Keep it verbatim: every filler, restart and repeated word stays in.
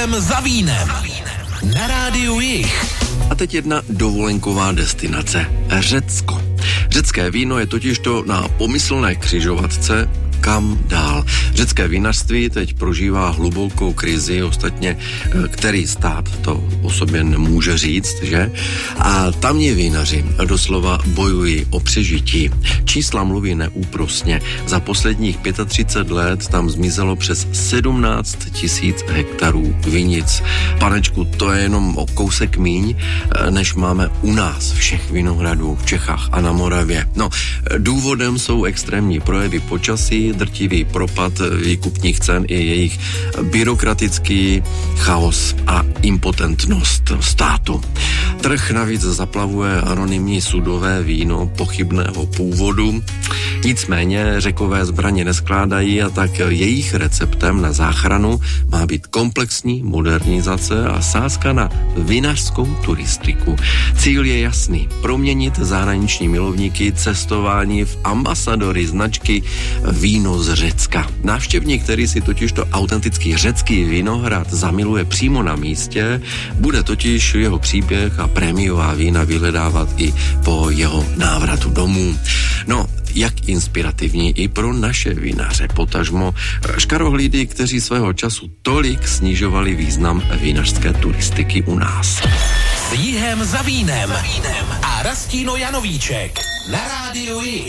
Jihem za vínem. Na rádiu Jih. A teď jedna dovolenková destinace. Řecko. Řecké víno je totižto na pomyslné křižovatce, kam dál. Řecké vinařství teď prožívá hlubokou krizi, ostatně který stát to o sobě nemůže říct, že? A tamní vinaři doslova bojují o přežití. Čísla mluví neúprosně. Za posledních třicet pět let tam zmizelo přes sedmnáct tisíc hektarů vinic. Panečku, to je jenom o kousek míň, než máme u nás všech vinohradů v Čechách a na Moravě. No, důvodem jsou extrémní projevy počasí, drtivý propad výkupních cen i jejich byrokratický chaos a impotentnost státu. Trh navíc zaplavuje anonymní sudové víno pochybného původu. Nicméně Řekové zbraně neskládají a tak jejich receptem na záchranu má být komplexní modernizace a sázka na vinařskou turistiku. Cíl je jasný. Proměnit zahraniční milovníky cestování v ambasadory značky Víno z Řecka. Návštěvník, který si totižto autentický řecký vinohrad zamiluje přímo na místě, bude totiž jeho příběh a prémiová vína vyhledávat i po jeho návratu domů. No, jak inspirativní i pro naše vinaře, potažmo škarohlídy, kteří svého času tolik snižovali význam vinařské turistiky u nás. S Jihem za vínem a Rastino Janovíček na rádiu Jih.